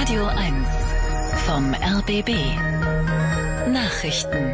Radio 1 vom RBB. Nachrichten.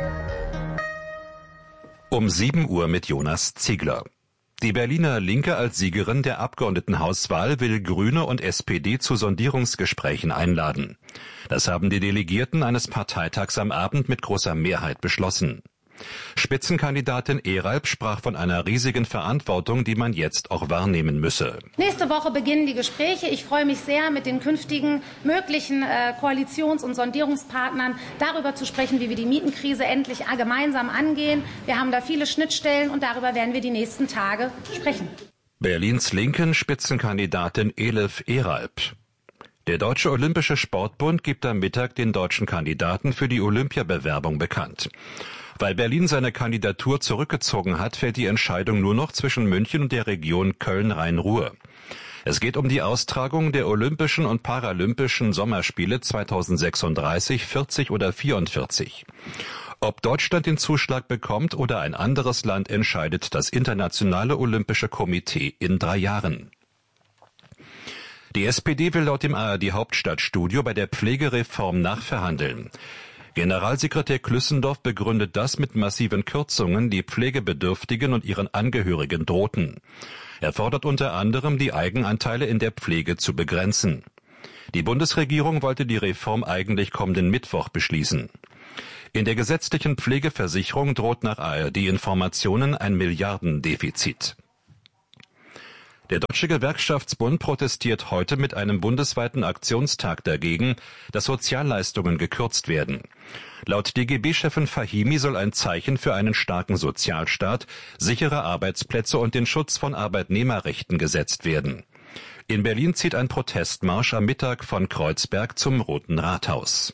Um 7 Uhr mit Jonas Ziegler. Die Berliner Linke als Siegerin der Abgeordnetenhauswahl will Grüne und SPD zu Sondierungsgesprächen einladen. Das haben die Delegierten eines Parteitags am Abend mit großer Mehrheit beschlossen. Spitzenkandidatin Eralp sprach von einer riesigen Verantwortung, die man jetzt auch wahrnehmen müsse. Nächste Woche beginnen die Gespräche. Ich freue mich sehr, mit den künftigen möglichen Koalitions- und Sondierungspartnern darüber zu sprechen, wie wir die Mietenkrise endlich gemeinsam angehen. Wir haben da viele Schnittstellen und darüber werden wir die nächsten Tage sprechen. Berlins linken Spitzenkandidatin Elif Eralp. Der Deutsche Olympische Sportbund gibt am Mittag den deutschen Kandidaten für die Olympiabewerbung bekannt. Weil Berlin seine Kandidatur zurückgezogen hat, fällt die Entscheidung nur noch zwischen München und der Region Köln-Rhein-Ruhr. Es geht um die Austragung der Olympischen und Paralympischen Sommerspiele 2036, 40 oder 44. Ob Deutschland den Zuschlag bekommt oder ein anderes Land, entscheidet das Internationale Olympische Komitee in 3 Jahren. Die SPD will laut dem ARD-Hauptstadtstudio bei der Pflegereform nachverhandeln. Generalsekretär Klüssendorf begründet das mit massiven Kürzungen, die Pflegebedürftigen und ihren Angehörigen drohten. Er fordert unter anderem, die Eigenanteile in der Pflege zu begrenzen. Die Bundesregierung wollte die Reform eigentlich kommenden Mittwoch beschließen. In der gesetzlichen Pflegeversicherung droht nach ARD-Informationen ein Milliardendefizit. Der Deutsche Gewerkschaftsbund protestiert heute mit einem bundesweiten Aktionstag dagegen, dass Sozialleistungen gekürzt werden. Laut DGB-Chefin Fahimi soll ein Zeichen für einen starken Sozialstaat, sichere Arbeitsplätze und den Schutz von Arbeitnehmerrechten gesetzt werden. In Berlin zieht ein Protestmarsch am Mittag von Kreuzberg zum Roten Rathaus.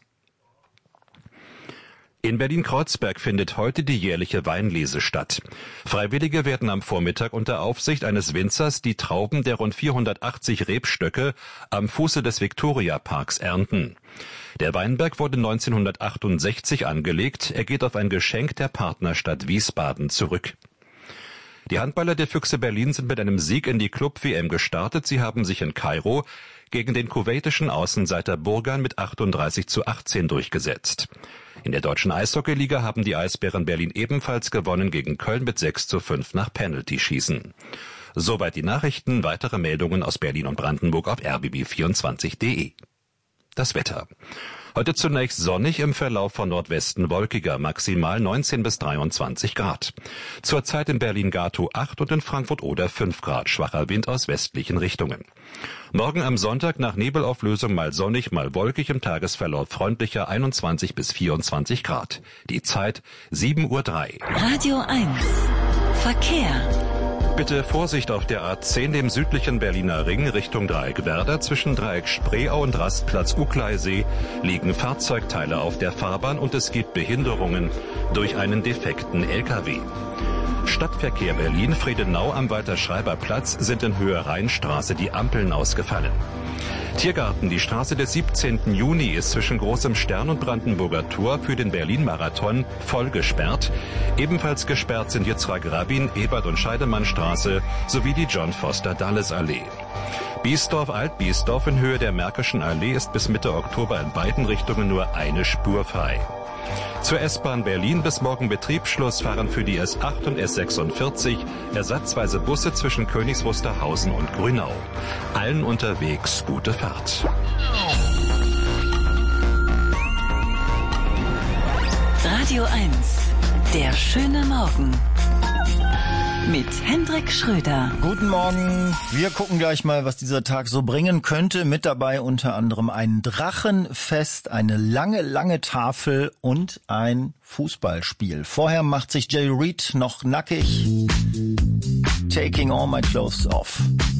In Berlin-Kreuzberg findet heute die jährliche Weinlese statt. Freiwillige werden am Vormittag unter Aufsicht eines Winzers die Trauben der rund 480 Rebstöcke am Fuße des Viktoriaparks ernten. Der Weinberg wurde 1968 angelegt. Er geht auf ein Geschenk der Partnerstadt Wiesbaden zurück. Die Handballer der Füchse Berlin sind mit einem Sieg in die Club-WM gestartet. Sie haben sich in Kairo gegen den kuwaitischen Außenseiter Burgan mit 38:18 durchgesetzt. In der deutschen Eishockeyliga haben die Eisbären Berlin ebenfalls gewonnen gegen Köln mit 6:5 nach Penaltyschießen. Soweit die Nachrichten. Weitere Meldungen aus Berlin und Brandenburg auf rbb24.de. Das Wetter. Heute zunächst sonnig, im Verlauf von Nordwesten wolkiger, maximal 19 bis 23 Grad. Zurzeit in Berlin-Gatow 8 und in Frankfurt-Oder 5 Grad, schwacher Wind aus westlichen Richtungen. Morgen am Sonntag nach Nebelauflösung mal sonnig, mal wolkig, im Tagesverlauf freundlicher 21 bis 24 Grad. Die Zeit 7:03 Uhr. Radio 1 Verkehr. Bitte Vorsicht auf der A10, dem südlichen Berliner Ring Richtung Dreieck Werder. Zwischen Dreieck Spreeau und Rastplatz Ucleisee liegen Fahrzeugteile auf der Fahrbahn und es gibt Behinderungen durch einen defekten LKW. Stadtverkehr Berlin, Friedenau am Walter-Schreiber-Platz sind in Höhe Rheinstraße die Ampeln ausgefallen. Tiergarten, die Straße des 17. Juni ist zwischen Großem Stern und Brandenburger Tor für den Berlin-Marathon voll gesperrt. Ebenfalls gesperrt sind Yitzhak Rabin, Ebert- und Scheidemannstraße sowie die John-Foster-Dulles-Allee. Biesdorf-Alt-Biesdorf in Höhe der Märkischen Allee ist bis Mitte Oktober in beiden Richtungen nur eine Spur frei. Zur S-Bahn Berlin bis morgen Betriebsschluss fahren für die S8 und S46 ersatzweise Busse zwischen Königs Wusterhausen und Grünau. Allen unterwegs gute Fahrt. Radio 1, der schöne Morgen. Mit Hendrik Schröder. Guten Morgen. Wir gucken gleich mal, was dieser Tag so bringen könnte. Mit dabei unter anderem ein Drachenfest, eine lange, lange Tafel und ein Fußballspiel. Vorher macht sich Jay Reid noch nackig. Taking all my clothes off.